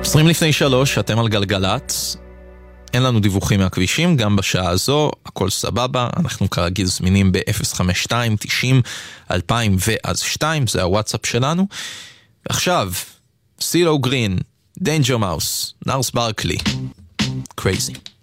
3:20, אתם על גלגלת. אין לנו דיווחים מהכבישים, גם בשעה הזו, הכל סבבה, אנחנו כרגיל זמינים ב-052-90-2002, זה הוואטסאפ שלנו. ועכשיו, סילו גרין, דיינג'ר מאוס, נארס ברקלי, קרייזי.